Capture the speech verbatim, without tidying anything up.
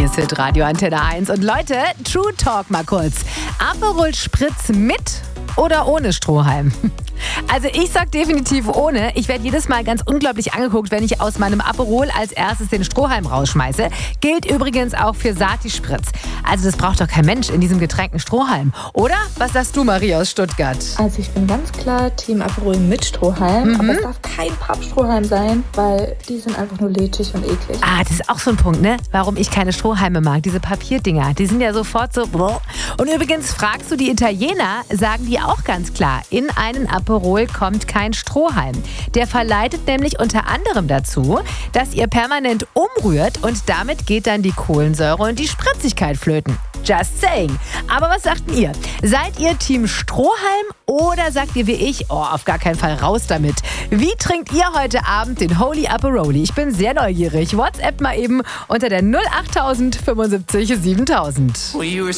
Hier ist Hitradio Antenne eins. Und Leute, True Talk mal kurz. Aperol Spritz mit oder ohne Strohhalm? Also ich sag definitiv ohne. Ich werde jedes Mal ganz unglaublich angeguckt, wenn ich aus meinem Aperol als erstes den Strohhalm rausschmeiße. Gilt übrigens auch für Sati-Spritz. Also das braucht doch kein Mensch in diesem Getränk einen Strohhalm. Oder? Was sagst du, Marie aus Stuttgart? Also ich bin ganz klar Team Aperol mit Strohhalm. Mhm. Aber es darf kein Pappstrohhalm sein, weil die sind einfach nur lätschig und eklig. Ah, das ist auch so ein Punkt, ne? Warum ich keine Strohhalme mag. Diese Papierdinger, die sind ja sofort so... Und übrigens, fragst du die Italiener, sagen die auch ganz klar, in einen Aperol kommt kein Strohhalm. Der verleitet nämlich unter anderem dazu, dass ihr permanent umrührt und damit geht dann die Kohlensäure und die Spritzigkeit flöten. Just saying. Aber was sagt denn ihr? Seid ihr Team Strohhalm oder sagt ihr wie ich, oh, auf gar keinen Fall raus damit? Wie trinkt ihr heute Abend den Holy Aperoli? Ich bin sehr neugierig. WhatsApp mal eben unter der null acht tausend fünfundsiebzig siebentausend.